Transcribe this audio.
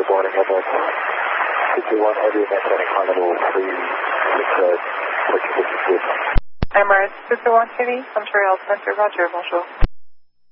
good morning, Edward. 221 Heavy, maintaining high level 36, pushing 52. Emirates 221 Heavy, Montreal Center, Roger, bonjour.